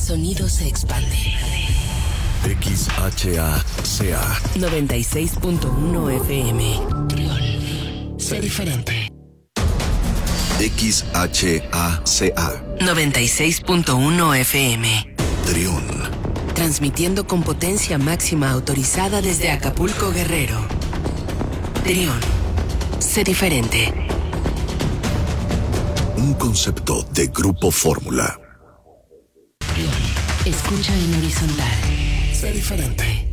sonido se expande. XHACA 96.1 FM. Sé diferente. XHACA 96.1 FM. Trión. Transmitiendo con potencia máxima autorizada desde Acapulco, Guerrero. Trión. Sé diferente. Un concepto de Grupo Fórmula. Escucha en horizontal. Sé diferente.